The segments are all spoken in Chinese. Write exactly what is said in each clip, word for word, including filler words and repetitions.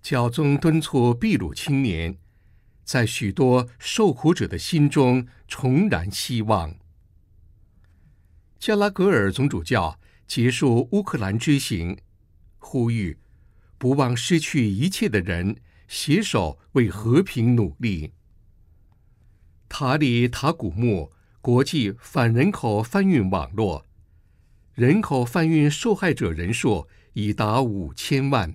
教宗敦促秘鲁青年在许多受苦者的心中重燃希望。加拉格尔总主教结束乌克兰之行，呼吁不忘失去一切的人携手为和平努力。塔里塔古木国际反人口贩运网络，人口贩运受害者人数已达五千万。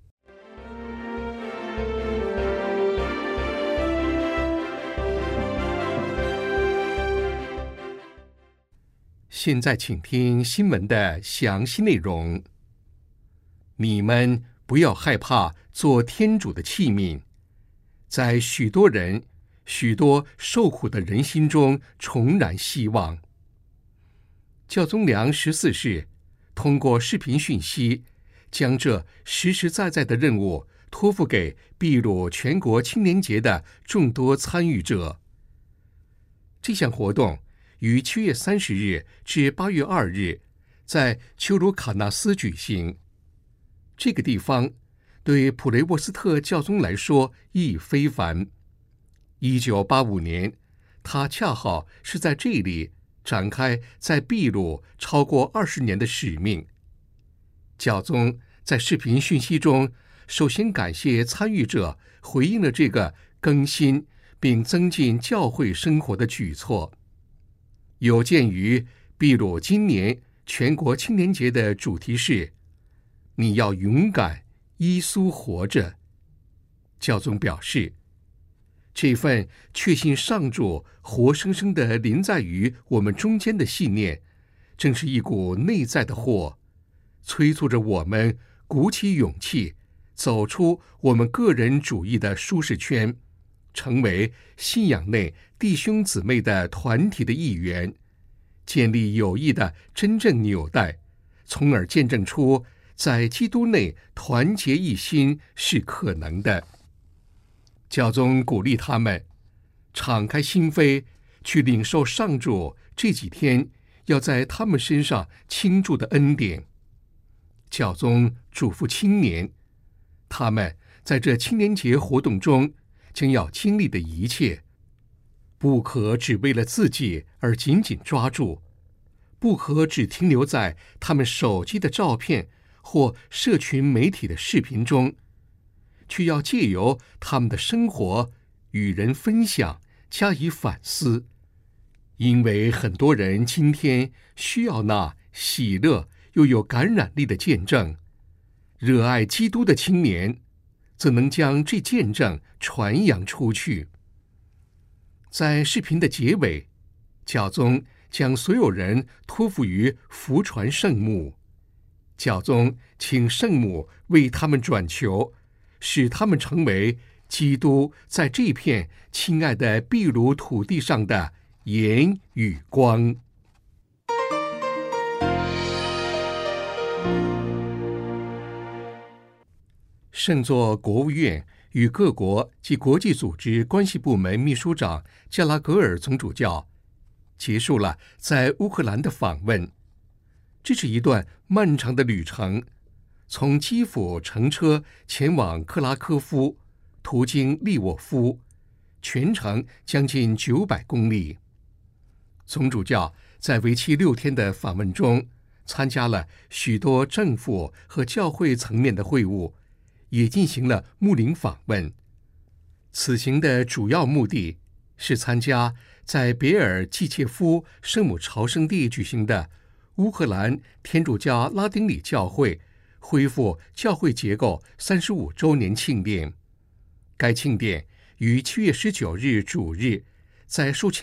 现在请听新闻的详细内容。你们不要害怕做天主的器皿，在许多人、许多受苦的人心中重燃希望。教宗良十四世通过视频讯息，将这实实在在的任务托付给秘鲁全国青年节的众多参与者。这项活动于七月三十日至八月二日在丘卢卡纳斯举行。这个地方对普雷沃斯特教宗来说意义非凡。一九八五年，他恰好是在这里展开在秘鲁超过二十年的使命。教宗在视频讯息中，首先感谢参与者回应了这个更新并增进教会生活的举措。有鉴于秘鲁今年全国青年节的主题是“你要勇敢，耶稣活着”，教宗表示，这份确信上主活生生地临在于我们中间的信念，正是一股内在的火，催促着我们鼓起勇气，走出我们个人主义的舒适圈，成为信仰内弟兄姊妹的团体的一员，建立友谊的真正纽带，从而见证出在基督内团结一心是可能的。教宗鼓励他们敞开心扉，去领受上主这几天要在他们身上倾注的恩典。教宗嘱咐青年，他们在这青年节活动中将要经历的一切，不可只为了自己而紧紧抓住，不可只停留在他们手机的照片或社群媒体的视频中，却要借由他们的生活与人分享，加以反思。因为很多人今天需要那喜乐又有感染力的见证，热爱基督的青年则能将这见证传扬出去。在视频的结尾，教宗将所有人托付于福传圣母。教宗请圣母为他们转求，使他们成为基督在这片亲爱的秘鲁土地上的盐与光。圣座国务院与各国及国际组织关系部门秘书长加拉格尔总主教结束了在乌克兰的访问。这是一段漫长的旅程，从基辅乘车前往克拉科夫，途经利沃夫，全程将近九百公里。总主教在为期六天的访问中，参加了许多政府和教会层面的会晤，也进行了牧灵访问。此行的主要目的是参加在别尔季切夫圣母朝圣地举行的乌克兰天主教拉丁里教会恢复教会结构三十五周年庆典。该庆典于七月十九日主日在数千